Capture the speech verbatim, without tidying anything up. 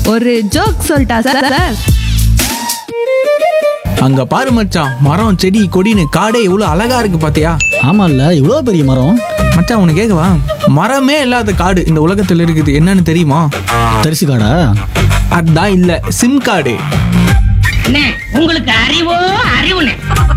ஒரு ஜோக் சொல்லிட்டா sir sir. அங்க பாரு மச்சான், மரம் செடி கொடின்னு காடே இவ்வளவு அழகா இருக்கு பாத்தியா? ஆமால்ல, இவ்வளோ பெரிய மரம். மச்சான் உனக்கு கேட்கவா, மரமே இல்லாத காடு இந்த உலகத்துல இருக்குது என்னன்னு தெரியுமா? தரிசு காடா? அதான் இல்ல, சிம் கார்டு. உங்களுக்கு அறிவோ அறிவுன்னு